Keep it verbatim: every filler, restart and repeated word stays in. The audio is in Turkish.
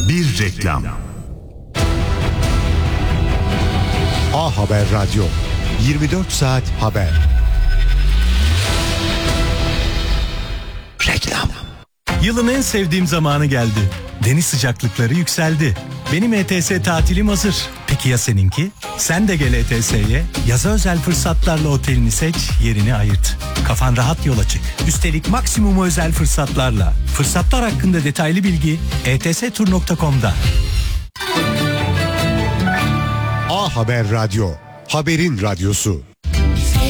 Bir reklam. A Haber Radyo, yirmi dört saat haber. Reklam. Yılın en sevdiğim zamanı geldi. Deniz sıcaklıkları yükseldi. Benim E T S tatilim hazır. Peki ya seninki? Sen de gel E T S'ye. Yaza özel fırsatlarla otelini seç, yerini ayırt. Kafan rahat yola çık. Üstelik maksimum özel fırsatlarla. Fırsatlar hakkında detaylı bilgi e t s tur nokta com'da. A Haber Radyo, haberin radyosu.